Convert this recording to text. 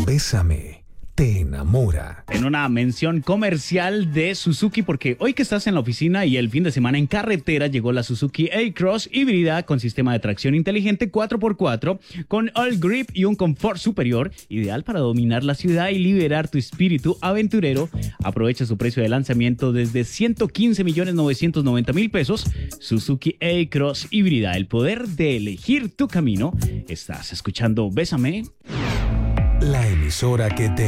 Bésame, te enamora. En una mención comercial de Suzuki, porque hoy que estás en la oficina y el fin de semana en carretera, llegó la Suzuki A-Cross híbrida con sistema de tracción inteligente 4x4, con all grip y un confort superior, ideal para dominar la ciudad y liberar tu espíritu aventurero. Aprovecha su precio de lanzamiento desde 115.990.000 pesos. Suzuki A-Cross híbrida, el poder de elegir tu camino. Estás escuchando Bésame, La emisora que te